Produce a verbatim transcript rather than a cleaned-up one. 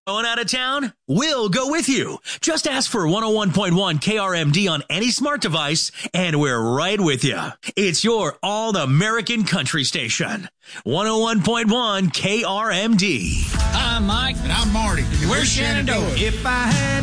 Going out of town? We'll go with you. Just ask for one oh one point one K R M D on any smart device, and we're right with you. It's your all-American country station. one oh one point one K R M D. I'm Mike. And I'm Marty. We're Shenandoah. If I had